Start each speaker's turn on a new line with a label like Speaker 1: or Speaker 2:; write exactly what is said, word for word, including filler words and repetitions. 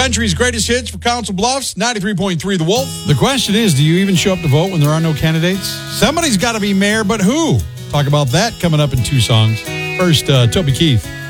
Speaker 1: country's greatest hits for Council Bluffs, ninety-three point three The Wolf.
Speaker 2: The question is, do you even show up to vote when there are no candidates? Somebody's got to be mayor, but who? Talk about that coming up in two songs. First, uh, Toby Keith.